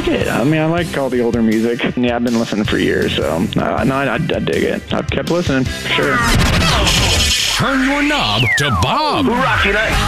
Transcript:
it. I mean, I like all the older music. Yeah, I've been listening for years, so I dig it. I've kept listening, for sure. Turn your knob to Bob. Rocky night.